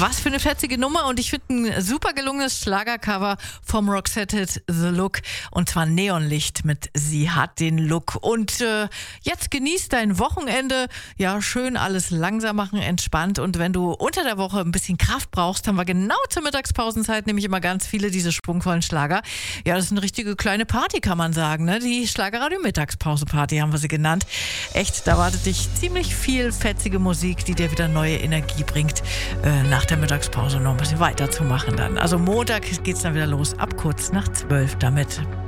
Was für eine fetzige Nummer und ich finde ein super gelungenes Schlagercover vom Roxette The Look und zwar Neonlicht mit Sie hat den Look. Und jetzt genieß dein Wochenende, ja schön alles langsam machen, entspannt und wenn du unter der Woche ein bisschen Kraft brauchst, haben wir genau zur Mittagspausenzeit nämlich immer ganz viele diese schwungvollen Schlager. Ja, das ist eine richtige kleine Party, kann man sagen, ne? Die Schlagerradio Mittagspause-Party haben wir sie genannt. Echt, da wartet dich ziemlich viel fetzige Musik, die dir wieder neue Energie bringt, nach der Mittagspause noch ein bisschen weiterzumachen dann. Also Montag geht's dann wieder los, ab kurz nach 12 damit.